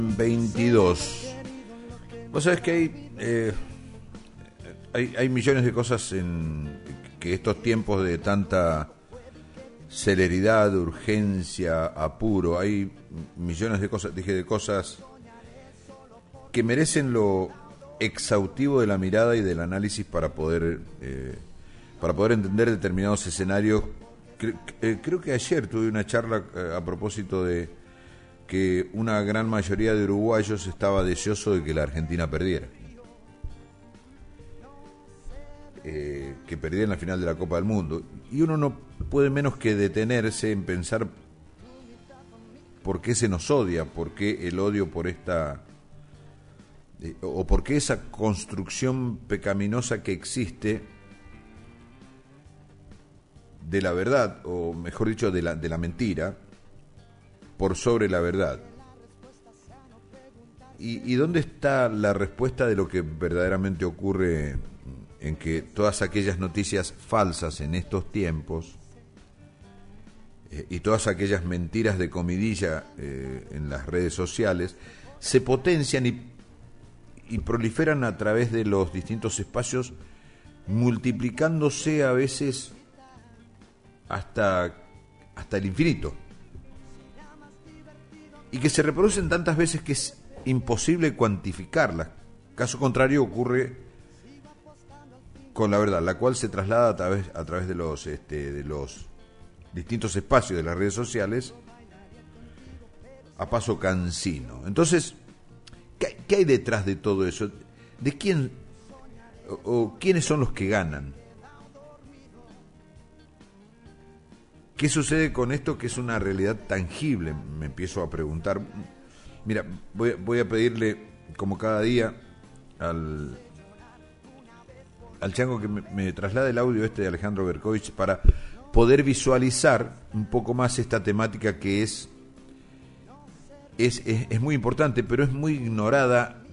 22. Vos sabés que hay millones de cosas en que estos tiempos de tanta celeridad, urgencia, apuro, hay millones de cosas, de cosas que merecen lo exhaustivo de la mirada y del análisis para poder entender determinados escenarios. Creo que ayer tuve una charla a propósito de que una gran mayoría de uruguayos estaba deseoso de que la Argentina perdiera. Que perdiera en la final de la Copa del Mundo. Y uno no puede menos que detenerse en pensar por qué se nos odia, por qué el odio por esta... o por qué esa construcción pecaminosa que existe de la verdad, o mejor dicho, de la mentira, por sobre la verdad. ¿Y dónde está la respuesta de lo que verdaderamente ocurre en que todas aquellas noticias falsas en estos tiempos y todas aquellas mentiras de comidilla en las redes sociales se potencian y proliferan a través de los distintos espacios, multiplicándose a veces hasta el infinito, y que se reproducen tantas veces que es imposible cuantificarlas. Caso contrario ocurre con la verdad, la cual se traslada a través de los distintos espacios de las redes sociales a paso cansino. Entonces, ¿qué hay detrás de todo eso? ¿De quién o quiénes son los que ganan? ¿Qué sucede con esto que es una realidad tangible? Me empiezo a preguntar. Mira, voy a pedirle, como cada día, al chango que me traslade el audio de Alejandro Berkovich para poder visualizar un poco más esta temática que es muy importante, pero es muy ignorada,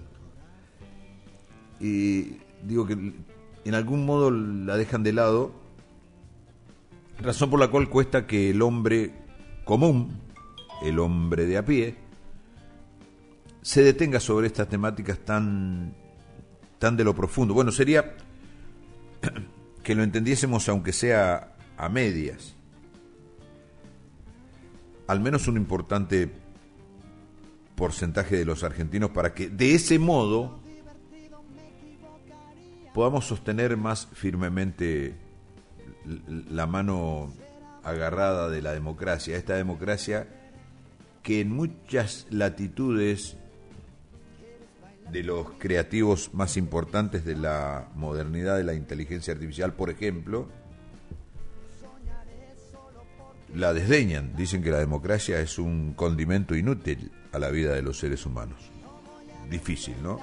y digo que en algún modo la dejan de lado, razón por la cual cuesta que el hombre común, el hombre de a pie, se detenga sobre estas temáticas tan de lo profundo. Bueno, sería que lo entendiésemos, aunque sea a medias, al menos un importante porcentaje de los argentinos, para que de ese modo podamos sostener más firmemente la mano agarrada de la democracia, esta democracia que en muchas latitudes de los creativos más importantes de la modernidad de la inteligencia artificial, por ejemplo, la desdeñan. Dicen que la democracia es un condimento inútil a la vida de los seres humanos. Difícil, ¿no?